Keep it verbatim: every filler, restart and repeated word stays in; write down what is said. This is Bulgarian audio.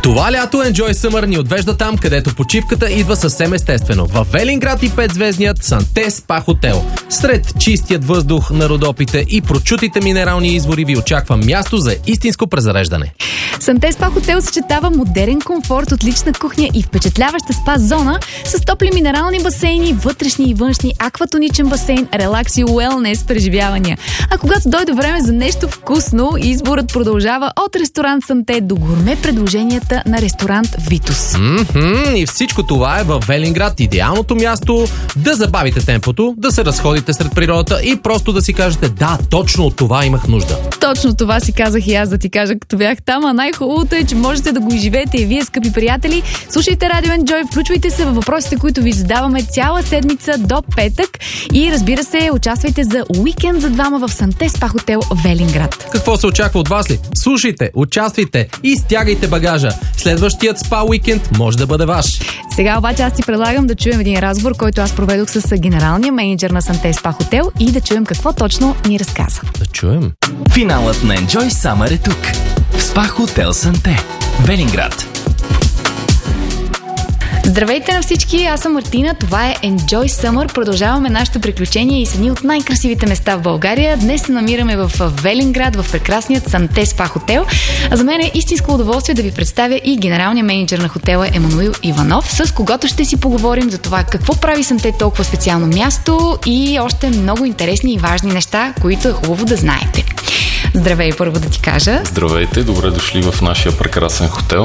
Това лято Enjoy Summer ни отвежда там, където почивката идва съвсем естествено. В Велинград и петзвездният Санте Спа Хотел. Сред чистият въздух на Родопите и прочутите минерални извори ви очаква място за истинско презареждане. Санте Спа Хотел съчетава модерен комфорт, отлична кухня и впечатляваща спа зона с топли минерални басейни, вътрешни и външни, акватоничен басейн, релакс и уелнес преживявания. А когато дойде време за нещо вкусно, изборът продължава от ресторант Санте до гурме предложенията на ресторант Витус. Mm-hmm, и всичко това е в Велинград. Идеалното място да забавите темпото, да се разходите сред природата и просто да си кажете: да, точно от това имах нужда. Точно това си казах и аз да ти кажа, като бях там, а най-хубавото е, че можете да го изживеете и вие, скъпи приятели. Слушайте Радио Enjoy, включвайте се във въпросите, които ви задаваме цяла седмица до петък и, разбира се, участвайте за уикенд за двама в Санте Спа Хотел Велинград. Какво се очаква от вас ли? Слушайте, участвайте и стягайте багажа. Следващият спа уикенд може да бъде ваш. Сега обаче аз ти предлагам да чуем един разговор, който аз проведох с генералния мениджър на Санте Спа Хотел и да чуем какво точно ни разказа. Да чуем. Финалът на Enjoy Summer е тук. В Спа Хотел Санте, Велинград. Здравейте на всички, аз съм Мартина, това е Enjoy Summer. Продължаваме нашето приключение и с едни от най-красивите места в България. Днес се намираме в Велинград, в прекрасният Санте Спа Хотел. А за мен е истинско удоволствие да ви представя и генералния мениджър на хотела Емануил Иванов, с когото ще си поговорим за това какво прави Санте толкова специално място и още много интересни и важни неща, които е хубаво да знаете. Здравей, първо да ти кажа. Здравейте, добре дошли в нашия прекрасен хотел.